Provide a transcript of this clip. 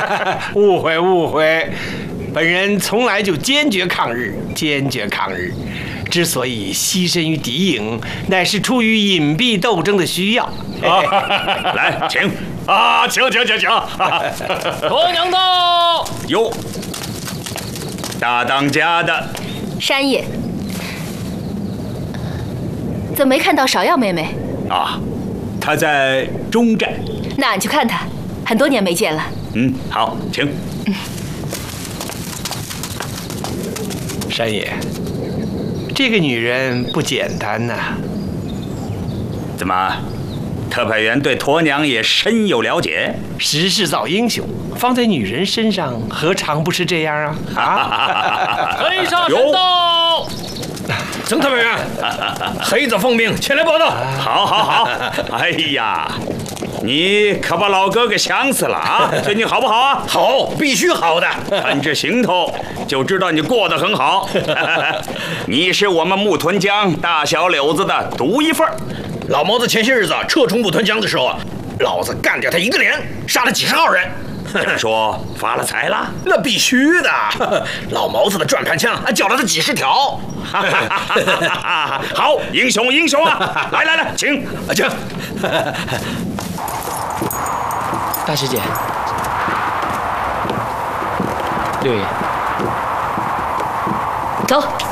误会误会，本人从来就坚决抗日，坚决抗日。之所以牺牲于敌营，乃是出于隐蔽斗争的需要。 来，请啊，请。 鸵娘到。 哟，大当家的山野，怎么没看到芍药妹妹？ 啊，她在中站。 那你去看她，很多年没见了。 好，请。 山野，这个女人不简单呐。 怎么，特派员对驼娘也深有了解？ 时势造英雄，放在女人身上，何尝不是这样啊？ 黑煞神到。 曾特派员，黑子奉命前来报道。 好。哎呀，你可把老哥给想死了啊！最近好不好啊？ 好，必须好的。 看这行头就知道你过得很好。你是我们木屯江大小柳子的独一份。 老毛子前些日子撤出木屯江的时候啊，老子干掉他一个连，杀了几十号人。 说发了财了？ 那必须的。老毛子的转盘枪缴了他几十条。 好，英雄啊！来，请。 大师姐，六爷， 走。